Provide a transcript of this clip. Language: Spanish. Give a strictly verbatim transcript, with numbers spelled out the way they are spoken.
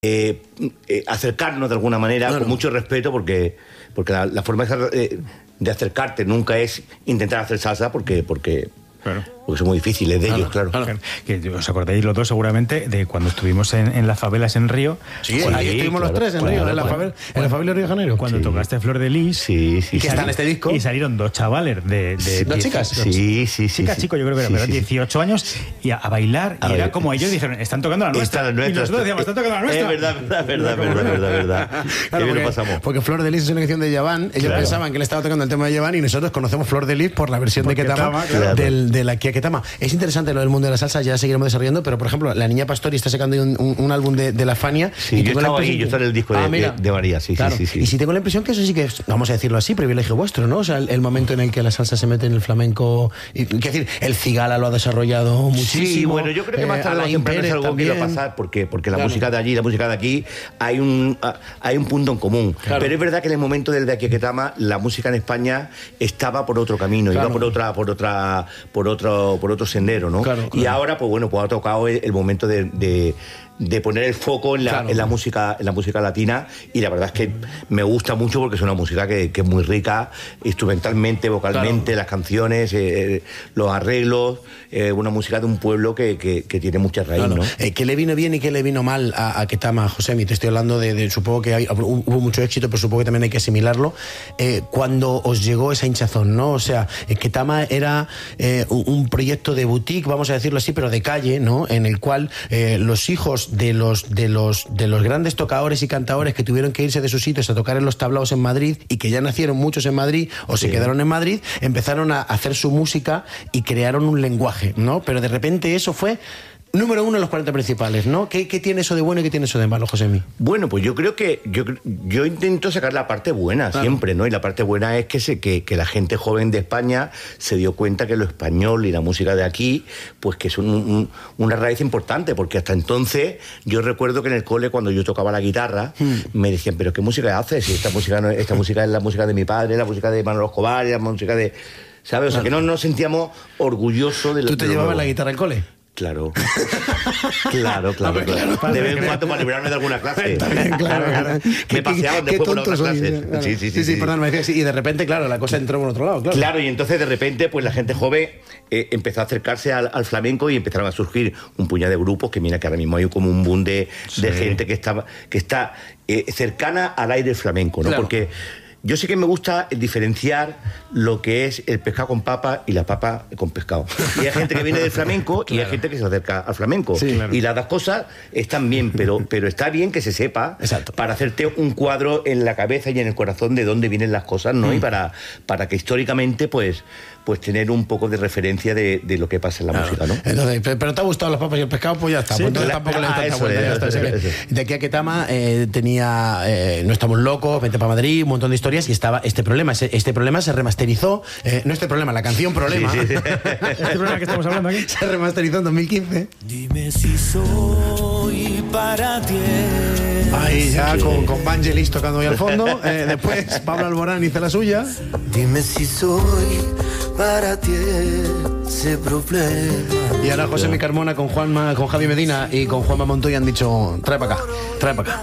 eh, eh, acercarnos de alguna manera, claro, con mucho respeto, porque, porque la, la forma de, de acercarte nunca es intentar hacer salsa, porque... porque Claro. Porque son muy difíciles de claro, ellos, claro. claro. Que os acordáis los dos seguramente de cuando estuvimos en, en las favelas en Río. Sí, sí, ahí estuvimos claro, los tres en Río, claro, en la favela, en la favela de Río de Janeiro. Cuando sí. tocaste Flor de Lis. Sí, sí. Que está en este disco. Y salieron dos chavales de... de ¿Dos diez, chicas? Sí, sí, sí. Chicas, sí. chicos, yo creo que eran sí, sí. dieciocho años y a, a bailar. A y ver, era como ellos dijeron, están tocando la nuestra. La nuestra. Y nosotros decíamos, están tocando la nuestra. Es verdad, verdad, verdad, verdad, verdad, verdad. Claro, Qué bien porque, lo pasamos. Porque Flor de Lis es una canción de Yaván. Ellos claro. pensaban que le estaba tocando el tema de Yaván y nosotros conocemos Flor de Lis por la versión porque de Ketama, claro. del, de la Kia Ketama. Es interesante lo del mundo de la salsa, ya seguiremos desarrollando, pero por ejemplo, la Niña Pastori está sacando un, un, un álbum de, de La Fania. Sí, y yo estaba ahí, yo estaba en el disco ah, de, de, de María, sí, claro. sí, sí, sí. Y si tengo la impresión que eso sí que es, vamos a decirlo así, privilegio vuestro, ¿no? O sea, el, el momento en el que la salsa se mete en el flamenco, y, quiero decir, el Cigala lo ha desarrollado muchísimo. Sí, bueno, yo creo que más tarde eh, o temprano es algo también. que va a pasar, porque, porque la claro. música de allí y la música de aquí hay un, hay un punto en común. Claro. Pero es verdad que en el momento del de Aquí a Ketama, la música en España estaba por otro camino, claro. iba por otra, por otra, por otro, por otro sendero, ¿no? Claro, claro. Y ahora, pues bueno, pues ha tocado el, el momento de, de, de poner el foco en la, claro. en la música, en la música latina, y la verdad es que me gusta mucho porque es una música que, que es muy rica, instrumentalmente, vocalmente, claro. las canciones, eh, los arreglos, eh, una música de un pueblo que, que, que tiene mucha raíz, claro. ¿no? Eh, ¿Qué le vino bien y qué le vino mal a, a Ketama, Josemi? Te estoy hablando de, de supongo que hay, hubo mucho éxito, pero supongo que también hay que asimilarlo. Eh, cuando os llegó esa hinchazón, ¿no? O sea, eh, Ketama era eh, un, un proyecto de boutique, vamos a decirlo así, pero de calle, ¿no? En el cual eh, los hijos de los, de, los, de los grandes tocadores y cantadores que tuvieron que irse de sus sitios a tocar en los tablaos en Madrid y que ya nacieron muchos en Madrid o sí. se quedaron en Madrid, empezaron a hacer su música y crearon un lenguaje, ¿no? Pero de repente eso fue número uno en los cuarenta principales, ¿no? ¿Qué, qué tiene eso de bueno y qué tiene eso de malo, Josemi? Bueno, pues yo creo que yo, yo intento sacar la parte buena claro. siempre, ¿no? Y la parte buena es que, se, que, que la gente joven de España se dio cuenta que lo español y la música de aquí, pues que es un, un, una raíz importante, porque hasta entonces yo recuerdo que en el cole, cuando yo tocaba la guitarra, hmm. me decían, ¿pero qué música haces? Si esta música, no, esta música es la música de mi padre, la música de Manolo Escobar, la música de... ¿Sabes? O sea, que no nos sentíamos orgullosos de... ¿Tú te llevabas la guitarra al cole? Claro, claro, claro, ver, claro. claro. De vez en cuando para librarme de alguna clase. También, claro, claro. Me paseaban después por otras clases. Claro. Sí, sí, sí, sí, sí, sí. perdón, me decía así. Y de repente, claro, la cosa entró por otro lado, claro. Claro, y entonces de repente, pues la gente joven eh, empezó a acercarse al, al flamenco y empezaron a surgir un puñado de grupos que mira que ahora mismo hay como un boom de, sí. de gente que está, que está eh, cercana al aire flamenco, ¿no? Claro. Porque yo sí que me gusta diferenciar lo que es el pescado con papa y la papa con pescado. Y hay gente que viene del flamenco claro. y hay gente que se acerca al flamenco. Sí, claro. Y las dos cosas están bien, pero, pero está bien que se sepa Exacto. para hacerte un cuadro en la cabeza y en el corazón de dónde vienen las cosas, ¿no? Mm. Y para, para que históricamente, pues, pues tener un poco de referencia de, de lo que pasa en la claro. música, ¿no? Entonces, pero te ha gustado las papas y el pescado, pues ya está. Sí, pues entonces la, tampoco le da tanta vuelta. Ya está, eso, eso. De aquí a Ketama eh, tenía eh, No estamos locos, Vente para Madrid, un montón de historias y estaba este problema. Este problema se remasterizó, eh, no este problema, la canción Problema. Sí, sí, sí. Este problema que estamos hablando aquí. Se remasterizó en dos mil quince. Dime si soy para ti. Ahí ya con, con Vangelis tocando ahí al fondo. Eh, después Pablo Alborán hizo la suya. Dime si soy para ti ese problema. Y ahora Josemi Carmona con Juanma, con Javi Medina y con Juanma Montoya han dicho, trae para acá, trae para acá.